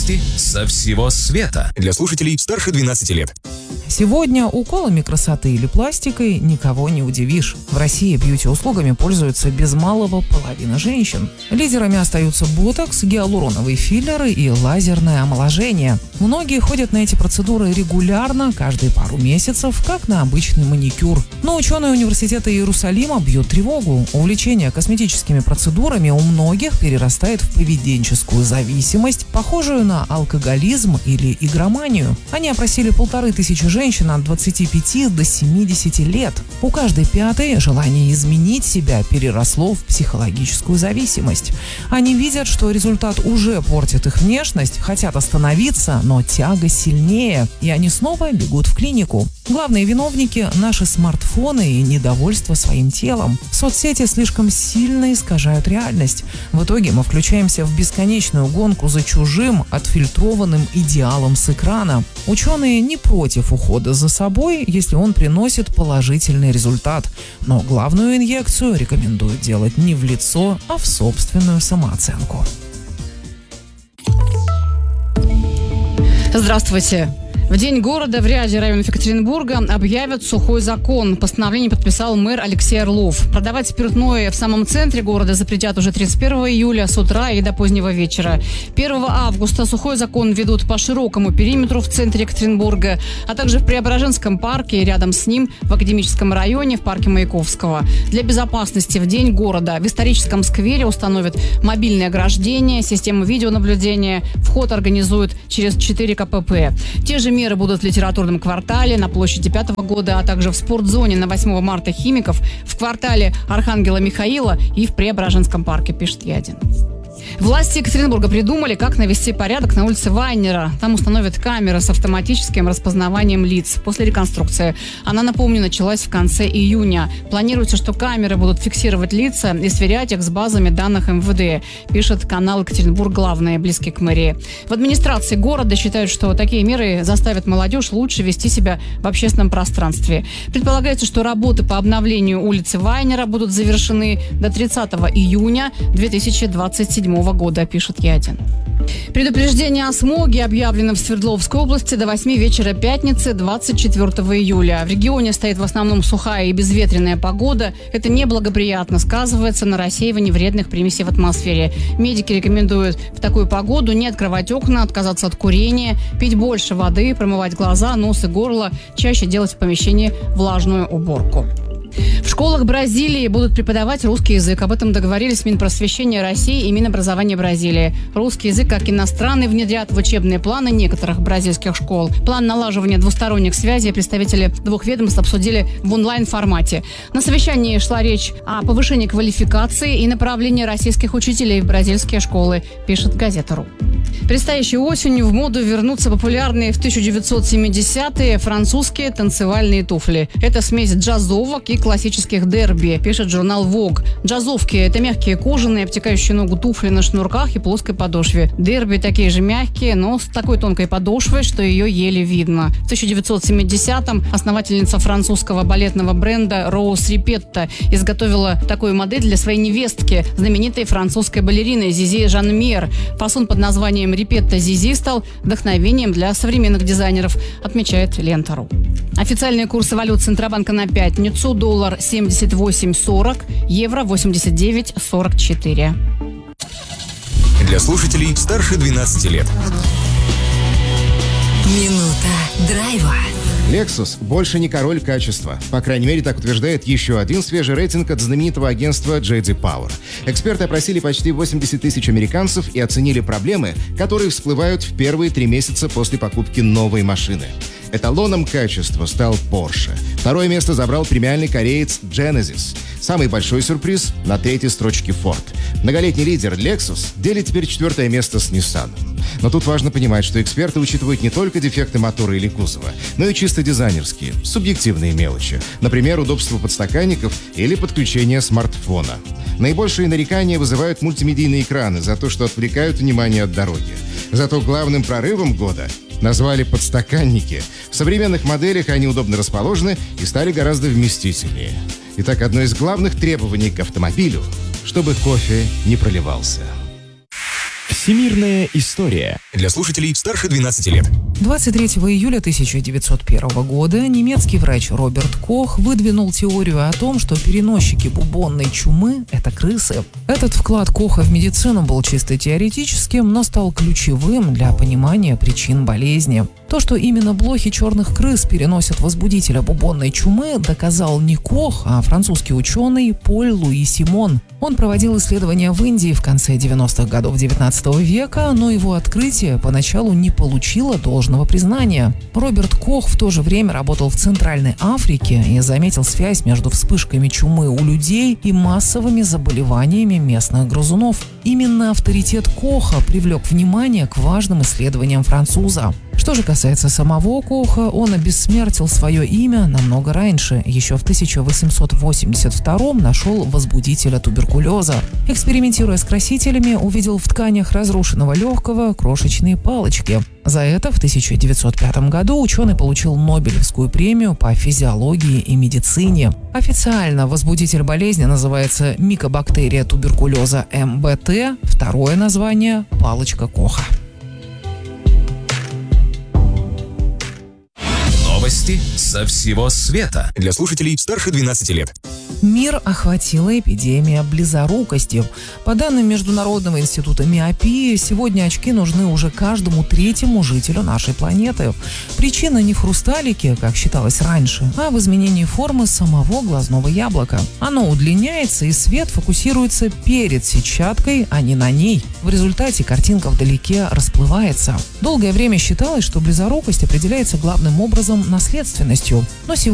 Новости со всего света. Для слушателей старше 12 лет. Сегодня уколами красоты или пластикой никого не удивишь. В России бьюти-услугами пользуются без малого половина женщин. Лидерами остаются ботокс, гиалуроновые филлеры и лазерное омоложение. Многие ходят на эти процедуры регулярно, каждые пару месяцев, как на обычный маникюр. Но ученые университета Иерусалима бьют тревогу. Увлечение косметическими процедурами у многих перерастает в поведенческую зависимость, похожую на алкоголизм или игроманию. Они опросили 1500 женщин от 25 до 70 лет. У каждой пятой желание изменить себя переросло в психологическую зависимость. Они видят, что результат уже портит их внешность, хотят остановиться, но тяга сильнее, и они снова бегут в клинику. Главные виновники – наши смартфоны и недовольство своим телом. Соцсети слишком сильно искажают реальность. В итоге мы включаемся в бесконечную гонку за чужим, отфильтрованным идеалом с экрана. Ученые не против ухода за собой, если он приносит положительный результат. Но главную инъекцию рекомендуют делать не в лицо, а в собственную самооценку. Здравствуйте. В День города в ряде районов Екатеринбурга объявят сухой закон. Постановление подписал мэр Алексей Орлов. Продавать спиртное в самом центре города запретят уже 31 июля с утра и до позднего вечера. 1 августа сухой закон введут по широкому периметру в центре Екатеринбурга, а также в Преображенском парке и рядом с ним в Академическом районе в парке Маяковского. Для безопасности в День города в историческом сквере установят мобильное ограждение, систему видеонаблюдения. Вход организуют через 4 КПП. Те же меры будут в литературном квартале, на площади 5-го года, а также в спортзоне на 8 марта Химиков, в квартале Архангела Михаила и в Преображенском парке, пишет Ядин. Власти Екатеринбурга придумали, как навести порядок на улице Вайнера. Там установят камеры с автоматическим распознаванием лиц после реконструкции. Она, напомню, началась в конце июня. Планируется, что камеры будут фиксировать лица и сверять их с базами данных МВД, пишет канал Екатеринбург Главное, близкий к мэрии. В администрации города считают, что такие меры заставят молодежь лучше вести себя в общественном пространстве. Предполагается, что работы по обновлению улицы Вайнера будут завершены до 30 июня 2027 года, пишет Ядин. Предупреждение о смоге объявлено в Свердловской области до 8 вечера пятницы 24 июля. В регионе стоит в основном сухая и безветренная погода. Это неблагоприятно сказывается на рассеивании вредных примесей в атмосфере. Медики рекомендуют в такую погоду не открывать окна, отказаться от курения, пить больше воды, промывать глаза, нос и горло, чаще делать в помещении влажную уборку. В школах Бразилии будут преподавать русский язык. Об этом договорились Минпросвещения России и Минобразования Бразилии. Русский язык как иностранный внедрят в учебные планы некоторых бразильских школ. План налаживания двусторонних связей представители двух ведомств обсудили в онлайн-формате. На совещании шла речь о повышении квалификации и направлении российских учителей в бразильские школы, пишет газета.ру. Предстоящей осенью в моду вернутся популярные в 1970-е французские танцевальные туфли. Это смесь джазовок и классических дерби, пишет журнал Vogue. Джазовки – это мягкие кожаные, обтекающие ногу туфли на шнурках и плоской подошве. Дерби такие же мягкие, но с такой тонкой подошвой, что ее еле видно. В 1970-м основательница французского балетного бренда Роуз Рипетта изготовила такую модель для своей невестки, знаменитой французской балерины Зизи Жанмьер. Фасон под названием Рипетта Зизи стал вдохновением для современных дизайнеров, отмечает Лента.ру. Официальные курсы валют Центробанка на пятницу: доллар 78.40, евро 89.44. Для слушателей старше 12 лет. Минута драйва. Lexus больше не король качества. По крайней мере, так утверждает еще один свежий рейтинг от знаменитого агентства J.D. Power. Эксперты опросили почти 80 тысяч американцев и оценили проблемы, которые всплывают в первые 3 месяца после покупки новой машины. Эталоном качества стал Porsche. Второе место забрал премиальный кореец Genesis. Самый большой сюрприз — на 3-й строчке Ford. Многолетний лидер Lexus делит теперь 4-е место с Nissan. Но тут важно понимать, что эксперты учитывают не только дефекты мотора или кузова, но и чисто дизайнерские, субъективные мелочи. Например, удобство подстаканников или подключение смартфона. Наибольшие нарекания вызывают мультимедийные экраны за то, что отвлекают внимание от дороги. Зато главным прорывом года назвали подстаканники. В современных моделях они удобно расположены и стали гораздо вместительнее. Итак, одно из главных требований к автомобилю — чтобы кофе не проливался. Всемирная история. Для слушателей старше 12 лет. 23 июля 1901 года немецкий врач Роберт Кох выдвинул теорию о том, что переносчики бубонной чумы – это крысы. Этот вклад Коха в медицину был чисто теоретическим, но стал ключевым для понимания причин болезни. То, что именно блохи черных крыс переносят возбудителя бубонной чумы, доказал не Кох, а французский ученый Поль Луи Симон. Он проводил исследования в Индии в конце 90-х годов 19 века, но его открытие поначалу не получило должного признания. Роберт Кох в то же время работал в Центральной Африке и заметил связь между вспышками чумы у людей и массовыми заболеваниями местных грызунов. Именно авторитет Коха привлек внимание к важным исследованиям француза. Что же касается самого Коха, он обессмертил свое имя намного раньше. Еще в 1882 нашел возбудителя туберкулеза. Экспериментируя с красителями, увидел в тканях разрушенного легкого крошечные палочки. За это в 1905 году ученый получил Нобелевскую премию по физиологии и медицине. Официально возбудитель болезни называется микобактерия туберкулеза МБТ, второе название – палочка Коха. Новости со всего света. Для слушателей старше 12 лет. Мир охватила эпидемия близорукости. По данным Международного института миопии, сегодня очки нужны уже каждому третьему жителю нашей планеты. Причина не в хрусталике, как считалось раньше, а в изменении формы самого глазного яблока. Оно удлиняется, и свет фокусируется перед сетчаткой, а не на ней. В результате картинка вдалеке расплывается. Долгое время считалось, что близорукость определяется главным образом наследственностью. Но сегодня